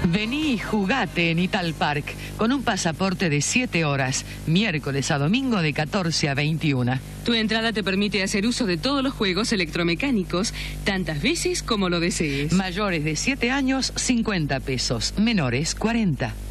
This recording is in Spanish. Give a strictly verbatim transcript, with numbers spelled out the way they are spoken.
Vení y jugate en Ital Park con un pasaporte de siete horas, miércoles a domingo de catorce a veintiuna. Tu entrada te permite hacer uso de todos los juegos electromecánicos tantas veces como lo desees. Mayores de siete años, cincuenta pesos. Menores, cuarenta.